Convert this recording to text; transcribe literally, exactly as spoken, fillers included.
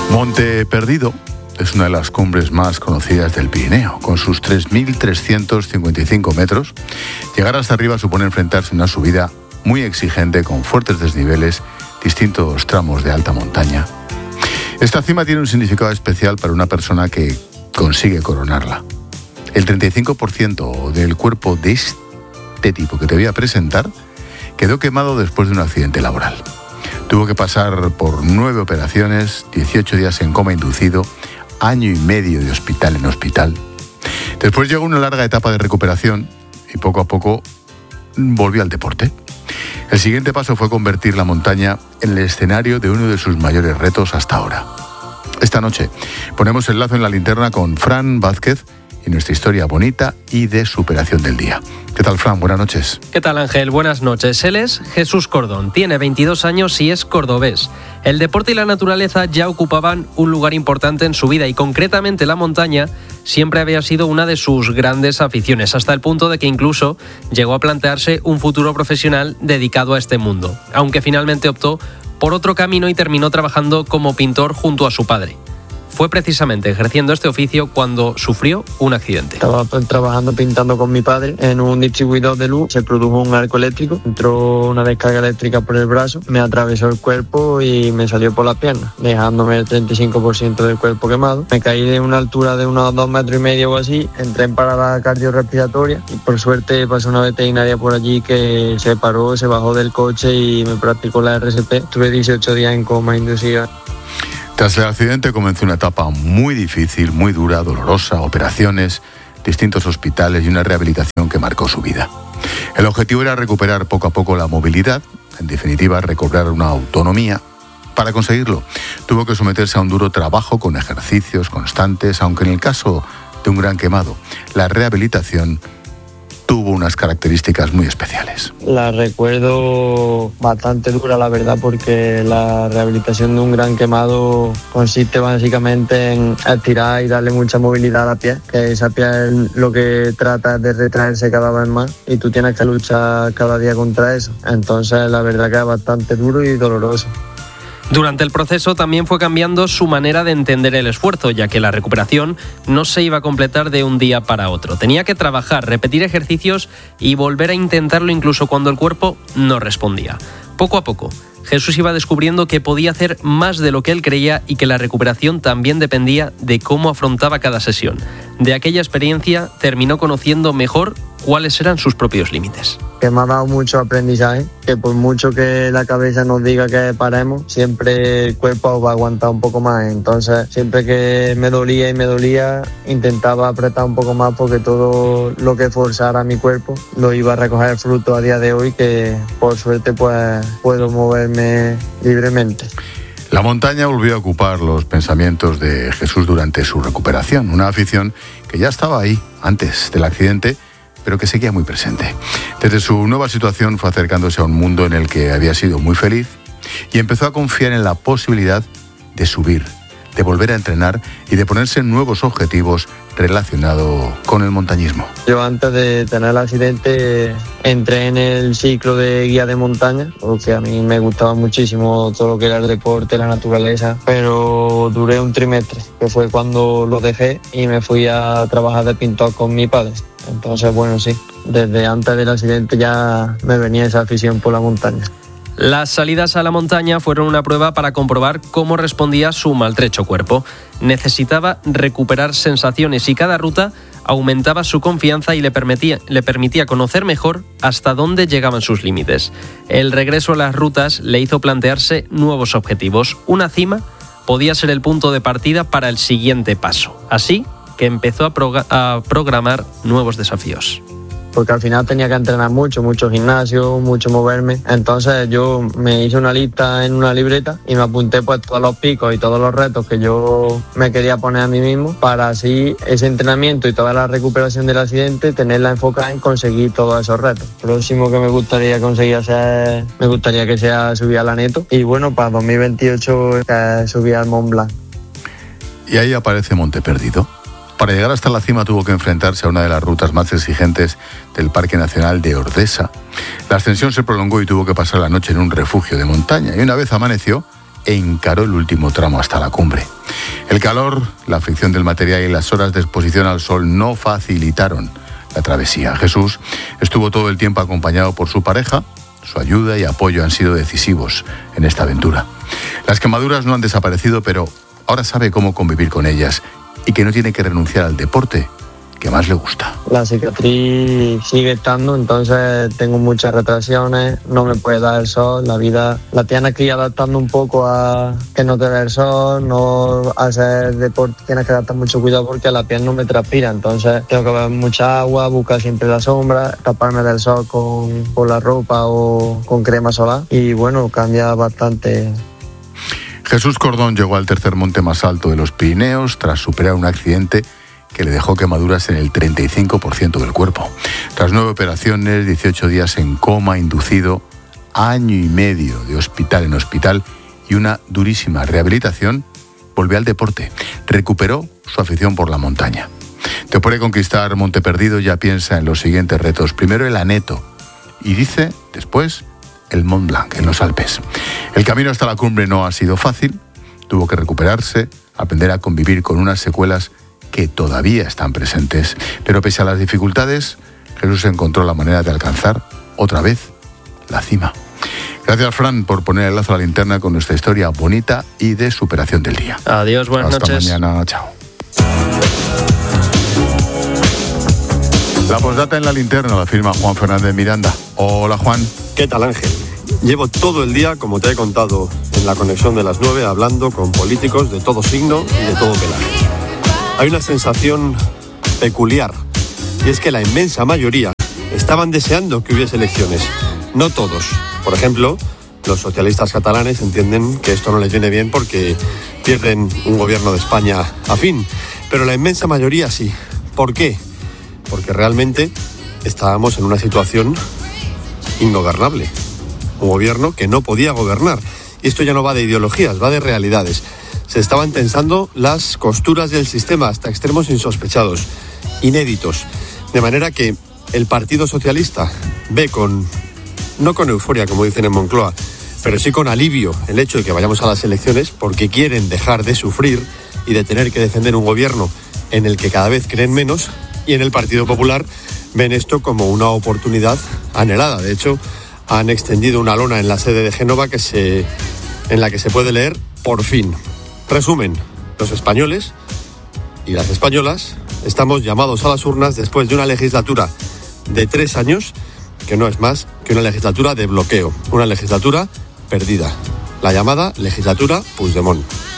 Monte Perdido es una de las cumbres más conocidas del Pirineo. Con sus tres mil trescientos cincuenta y cinco metros, llegar hasta arriba supone enfrentarse a una subida muy exigente con fuertes desniveles, distintos tramos de alta montaña. Esta cima tiene un significado especial para una persona que consigue coronarla. El treinta y cinco por ciento del cuerpo de este tipo que te voy a presentar quedó quemado después de un accidente laboral. Tuvo que pasar por nueve operaciones, dieciocho días en coma inducido, año y medio de hospital en hospital. Después llegó una larga etapa de recuperación y poco a poco volvió al deporte. El siguiente paso fue convertir la montaña en el escenario de uno de sus mayores retos hasta ahora. Esta noche ponemos el lazo en la linterna con Fran Vázquez y nuestra historia bonita y de superación del día. ¿Qué tal, Fran? Buenas noches. ¿Qué tal, Ángel? Buenas noches. Él es Jesús Cordón, tiene veintidós años y es cordobés. El deporte y la naturaleza ya ocupaban un lugar importante en su vida y concretamente la montaña siempre había sido una de sus grandes aficiones, hasta el punto de que incluso llegó a plantearse un futuro profesional dedicado a este mundo, aunque finalmente optó por otro camino y terminó trabajando como pintor junto a su padre. Fue precisamente ejerciendo este oficio cuando sufrió un accidente. Estaba trabajando pintando con mi padre en un distribuidor de luz. Se produjo un arco eléctrico, entró una descarga eléctrica por el brazo, me atravesó el cuerpo y me salió por las piernas, dejándome el treinta y cinco por ciento del cuerpo quemado. Me caí de una altura de unos dos metros y medio o así, entré en parada cardiorrespiratoria y por suerte pasó una veterinaria por allí que se paró, se bajó del coche y me practicó la R C P. Estuve dieciocho días en coma inducida. Tras el accidente comenzó una etapa muy difícil, muy dura, dolorosa, operaciones, distintos hospitales y una rehabilitación que marcó su vida. El objetivo era recuperar poco a poco la movilidad, en definitiva recobrar una autonomía. Para conseguirlo, tuvo que someterse a un duro trabajo con ejercicios constantes, aunque en el caso de un gran quemado, la rehabilitación tuvo unas características muy especiales. La recuerdo bastante dura, la verdad, porque la rehabilitación de un gran quemado consiste básicamente en estirar y darle mucha movilidad a la piel, que esa piel lo que trata es de retraerse cada vez más y tú tienes que luchar cada día contra eso. Entonces la verdad que es bastante duro y doloroso. Durante el proceso también fue cambiando su manera de entender el esfuerzo, ya que la recuperación no se iba a completar de un día para otro. Tenía que trabajar, repetir ejercicios y volver a intentarlo incluso cuando el cuerpo no respondía. Poco a poco, Jesús iba descubriendo que podía hacer más de lo que él creía y que la recuperación también dependía de cómo afrontaba cada sesión. De aquella experiencia terminó conociendo mejor cuáles eran sus propios límites. Que me ha dado mucho aprendizaje, que por mucho que la cabeza nos diga que paremos, siempre el cuerpo va a aguantar un poco más. Entonces, siempre que me dolía y me dolía, intentaba apretar un poco más porque todo lo que forzara mi cuerpo lo iba a recoger fruto a día de hoy, que por suerte pues puedo moverme libremente. La montaña volvió a ocupar los pensamientos de Jesús durante su recuperación, una afición que ya estaba ahí antes del accidente, pero que seguía muy presente. Desde su nueva situación fue acercándose a un mundo en el que había sido muy feliz y empezó a confiar en la posibilidad de subir, de volver a entrenar y de ponerse nuevos objetivos relacionados con el montañismo. Yo antes de tener el accidente entré en el ciclo de guía de montaña, porque a mí me gustaba muchísimo todo lo que era el deporte, la naturaleza, pero duré un trimestre, que fue cuando lo dejé y me fui a trabajar de pintor con mi padre. Entonces, bueno, sí, desde antes del accidente ya me venía esa afición por la montaña. Las salidas a la montaña fueron una prueba para comprobar cómo respondía su maltrecho cuerpo. Necesitaba recuperar sensaciones y cada ruta aumentaba su confianza y le permitía, le permitía conocer mejor hasta dónde llegaban sus límites. El regreso a las rutas le hizo plantearse nuevos objetivos. Una cima podía ser el punto de partida para el siguiente paso. Así que empezó a, prog- a programar nuevos desafíos. Porque al final tenía que entrenar mucho, mucho gimnasio, mucho moverme. Entonces yo me hice una lista en una libreta y me apunté pues todos los picos y todos los retos que yo me quería poner a mí mismo, para así ese entrenamiento y toda la recuperación del accidente tenerla enfocada en conseguir todos esos retos. Lo próximo que me gustaría conseguir hacer, me gustaría que sea subir a la Neto, y bueno, para dos mil veintiocho eh, subir al Mont Blanc. Y ahí aparece Monte Perdido. Para llegar hasta la cima tuvo que enfrentarse a una de las rutas más exigentes del Parque Nacional de Ordesa. La ascensión se prolongó y tuvo que pasar la noche en un refugio de montaña, y una vez amaneció, encaró el último tramo hasta la cumbre. El calor, la fricción del material y las horas de exposición al sol no facilitaron la travesía. Jesús estuvo todo el tiempo acompañado por su pareja. Su ayuda y apoyo han sido decisivos en esta aventura. Las quemaduras no han desaparecido, pero ahora sabe cómo convivir con ellas y que no tiene que renunciar al deporte que más le gusta. La cicatriz sigue estando, entonces tengo muchas retracciones, no me puede dar el sol, la vida la tienes que ir adaptando un poco a que no te dé el sol, no hacer deporte, tienes que dar mucho cuidado porque la piel no me transpira, entonces tengo que beber mucha agua, buscar siempre la sombra, taparme del sol con, con la ropa o con crema solar y bueno, cambia bastante. Jesús Cordón llegó al tercer monte más alto de los Pirineos tras superar un accidente que le dejó quemaduras en el treinta y cinco por ciento del cuerpo. Tras nueve operaciones, dieciocho días en coma inducido, año y medio de hospital en hospital y una durísima rehabilitación, volvió al deporte. Recuperó su afición por la montaña. Después de conquistar Monte Perdido, ya piensa en los siguientes retos. Primero el Aneto y dice, después, el Mont Blanc, en los Alpes. El camino hasta la cumbre no ha sido fácil. Tuvo que recuperarse, aprender a convivir con unas secuelas que todavía están presentes. Pero pese a las dificultades, Jesús encontró la manera de alcanzar otra vez la cima. Gracias, Fran, por poner el lazo a la linterna con nuestra historia bonita y de superación del día. Adiós, buenas Hasta noches. Hasta mañana, chao. La postdata en la linterna la firma Juan Fernández Miranda. Hola, Juan. ¿Qué tal, Ángel? Llevo todo el día, como te he contado en la conexión de las nueve, hablando con políticos de todo signo y de todo pelaje. Hay una sensación peculiar, y es que la inmensa mayoría estaban deseando que hubiese elecciones. No todos. Por ejemplo, los socialistas catalanes entienden que esto no les viene bien porque pierden un gobierno de España afín. Pero la inmensa mayoría sí. ¿Por qué? Porque realmente estábamos en una situación ingobernable. Un gobierno que no podía gobernar. Y esto ya no va de ideologías, va de realidades. Se estaban tensando las costuras del sistema hasta extremos insospechados, inéditos. De manera que el Partido Socialista ve con, no con euforia como dicen en Moncloa, pero sí con alivio el hecho de que vayamos a las elecciones porque quieren dejar de sufrir y de tener que defender un gobierno en el que cada vez creen menos, y en el Partido Popular ven esto como una oportunidad anhelada. De hecho, han extendido una lona en la sede de Génova que se, en la que se puede leer por fin. Resumen, los españoles y las españolas estamos llamados a las urnas después de una legislatura de tres años que no es más que una legislatura de bloqueo, una legislatura perdida, la llamada legislatura Puigdemont.